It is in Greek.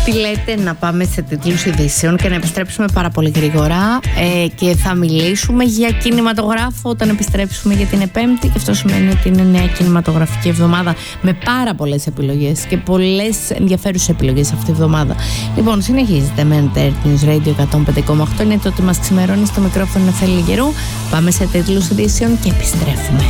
Τι λέτε να πάμε σε τίτλους ειδήσεων και να επιστρέψουμε πάρα πολύ γρήγορα και θα μιλήσουμε για κινηματογράφο όταν επιστρέψουμε, για την Πέμπτη, και αυτό σημαίνει ότι είναι νέα κινηματογραφική εβδομάδα με πάρα πολλές επιλογές και πολλές ενδιαφέρουσες επιλογές αυτή τη εβδομάδα. Λοιπόν, συνεχίζετε με Earth News Radio 105,8. Είναι το ότι μας ξημερώνει, στο μικρόφωνο Νεφέλη Γερού. Πάμε σε τίτλους ειδήσεων και επιστρέφουμε.